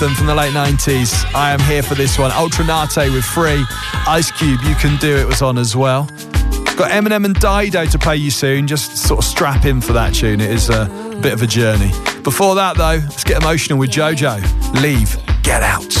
anthem from the late 90s. I am here for this one. Ultranate with Free. Ice Cube, You Can Do It was on as well. Got Eminem and Dido to play you soon. Just sort of strap in for that tune. It is a bit of a journey. Before that, though, let's get emotional with JoJo. Leave, Get Out.